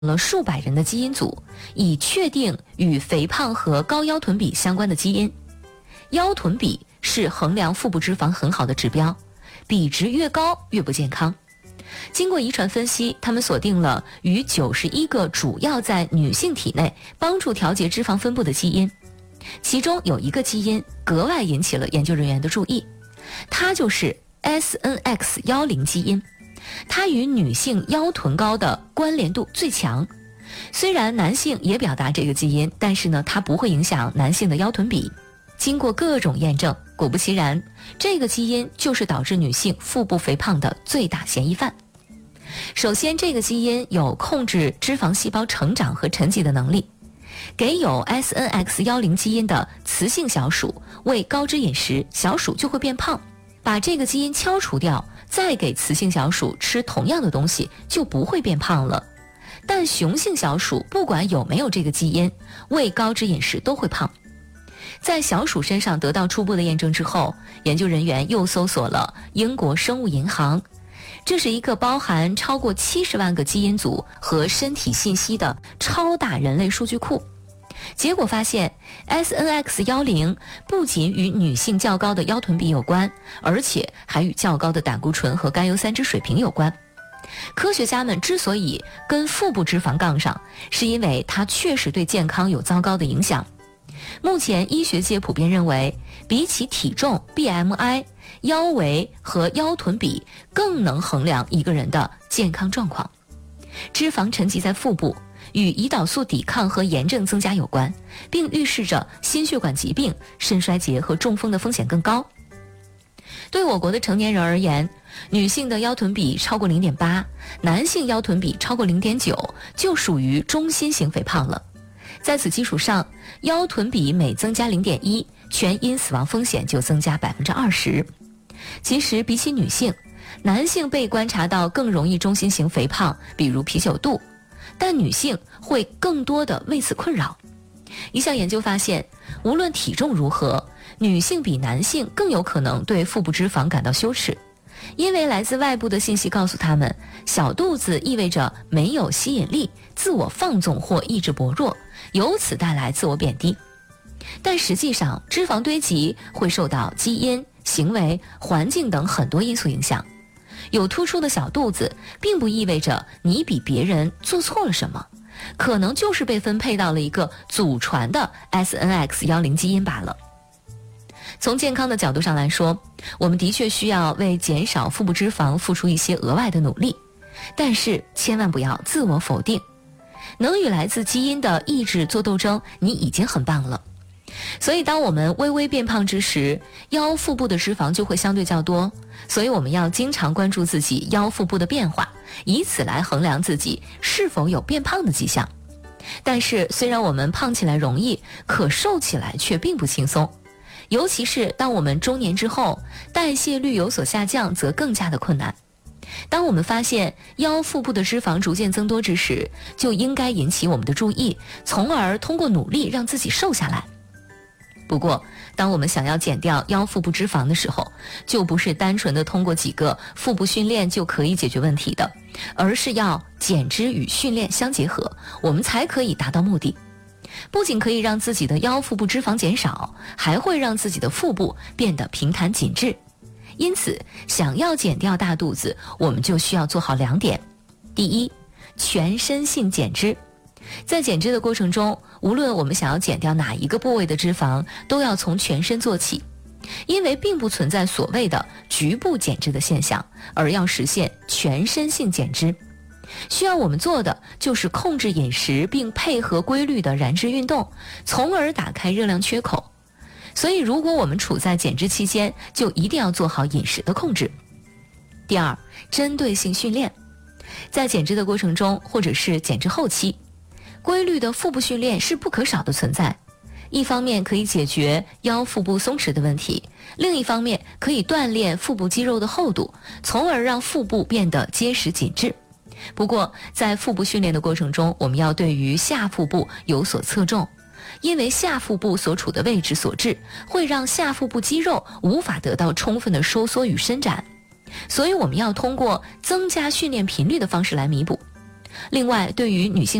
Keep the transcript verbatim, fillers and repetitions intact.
了数百人的基因组，以确定与肥胖和高腰臀比相关的基因。腰臀比是衡量腹部脂肪很好的指标，比值越高越不健康。经过遗传分析，他们锁定了与九十一个主要在女性体内帮助调节脂肪分布的基因，其中有一个基因格外引起了研究人员的注意，它就是 S N X 一零 基因。它与女性腰臀高的关联度最强。虽然男性也表达这个基因，但是呢，它不会影响男性的腰臀比。经过各种验证，果不其然，这个基因就是导致女性腹部肥胖的最大嫌疑犯。首先，这个基因有控制脂肪细胞成长和沉积的能力。给有 S N X 一零 基因的雌性小鼠喂高脂饮食，小鼠就会变胖。把这个基因敲除掉，再给雌性小鼠吃同样的东西，就不会变胖了。但雄性小鼠不管有没有这个基因，喂高脂饮食都会胖。在小鼠身上得到初步的验证之后，研究人员又搜索了英国生物银行，这是一个包含超过七十万个基因组和身体信息的超大人类数据库。结果发现 S N X 一零 不仅与女性较高的腰臀比有关，而且还与较高的胆固醇和甘油三酯水平有关。科学家们之所以跟腹部脂肪杠上，是因为它确实对健康有糟糕的影响。目前医学界普遍认为，比起体重 B M I， 腰围和腰臀比更能衡量一个人的健康状况。脂肪沉积在腹部，与胰岛素抵抗和炎症增加有关，并预示着心血管疾病、肾衰竭和中风的风险更高。对我国的成年人而言，女性的腰臀比超过 零点八， 男性腰臀比超过 零点九， 就属于中心型肥胖了。在此基础上，腰臀比每增加 零点一， 全因死亡风险就增加 百分之二十。 其实比起女性，男性被观察到更容易中心型肥胖，比如啤酒肚，但女性会更多的为此困扰。一项研究发现，无论体重如何，女性比男性更有可能对腹部脂肪感到羞耻，因为来自外部的信息告诉他们，小肚子意味着没有吸引力、自我放纵或意志薄弱，由此带来自我贬低。但实际上，脂肪堆积会受到基因、行为、环境等很多因素影响。有突出的小肚子，并不意味着你比别人做错了什么，可能就是被分配到了一个祖传的 S N X 一零 基因罢了。从健康的角度上来说，我们的确需要为减少腹部脂肪付出一些额外的努力，但是千万不要自我否定。能与来自基因的意志做斗争，你已经很棒了。所以当我们微微变胖之时，腰腹部的脂肪就会相对较多，所以我们要经常关注自己腰腹部的变化，以此来衡量自己是否有变胖的迹象。但是虽然我们胖起来容易，可瘦起来却并不轻松，尤其是当我们中年之后，代谢率有所下降，则更加的困难。当我们发现腰腹部的脂肪逐渐增多之时，就应该引起我们的注意，从而通过努力让自己瘦下来。不过，当我们想要减掉腰腹部脂肪的时候，就不是单纯的通过几个腹部训练就可以解决问题的，而是要减脂与训练相结合，我们才可以达到目的。不仅可以让自己的腰腹部脂肪减少，还会让自己的腹部变得平坦紧致。因此，想要减掉大肚子，我们就需要做好两点。第一，全身性减脂。在减脂的过程中，无论我们想要减掉哪一个部位的脂肪，都要从全身做起，因为并不存在所谓的局部减脂的现象，而要实现全身性减脂。需要我们做的就是控制饮食，并配合规律的燃脂运动，从而打开热量缺口。所以如果我们处在减脂期间，就一定要做好饮食的控制。第二，针对性训练。在减脂的过程中，或者是减脂后期，规律的腹部训练是不可少的存在。一方面可以解决腰腹部松弛的问题，另一方面可以锻炼腹部肌肉的厚度，从而让腹部变得结实紧致。不过在腹部训练的过程中，我们要对于下腹部有所侧重，因为下腹部所处的位置所致，会让下腹部肌肉无法得到充分的收缩与伸展，所以我们要通过增加训练频率的方式来弥补。 另外，对于女性